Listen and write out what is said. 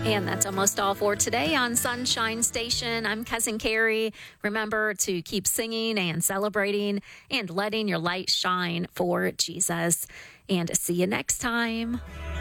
And that's almost all for today on Sunshine Station. I'm Cousin Carrie. Remember to keep singing and celebrating and letting your light shine for Jesus. And see you next time.